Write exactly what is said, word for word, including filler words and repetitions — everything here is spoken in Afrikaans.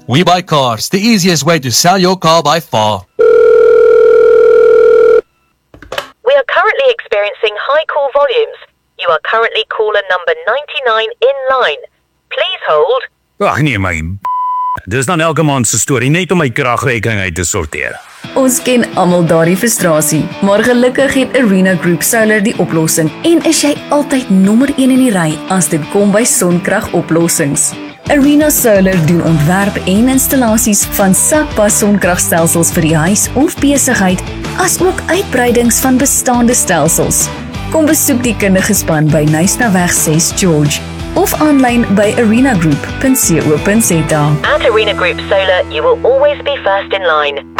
We Buy Cars, the easiest way to sell your car by far. We are currently experiencing high call volumes. You are currently caller number ninety-nine in line. Please hold. Ag nee my. Dis dan elke maand se storie net om my kragrekening uit te sorteer. Ons ken almal daardie frustrasie, maar gelukkig het Arena Group Solar die oplossing en is jy altyd nommer een in die ry as dit kom by sonkragoplossings. Arena Solar doen ontwerp en installasies van sakpas sonkragstelsels vir die huis of besigheid, as ook uitbreidings van bestaande stelsels. Kom besoek die kundige span by Nysnaweg ses George of aanlyn by arena group punt co punt za. At Arena Group Solar, you will always be first in line.